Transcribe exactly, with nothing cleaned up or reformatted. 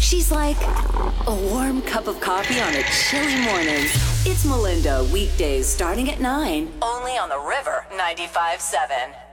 She's like a warm cup of coffee on a chilly morning. It's Melinda, weekdays starting at nine. Only on the River ninety-five seven.